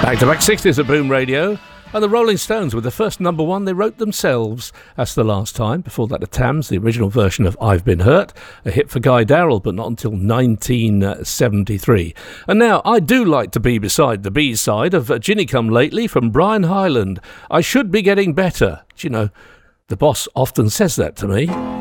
Back to back 60s at Boom Radio. And the Rolling Stones with the first number one they wrote themselves. That's the last time. Before that, the Tams, the original version of I've Been Hurt, a hit for Guy Darrell, but not until 1973. And now, I do like to be beside the B-side of Ginny Come Lately from Brian Hyland. I should be getting better. Do you know, the boss often says that to me.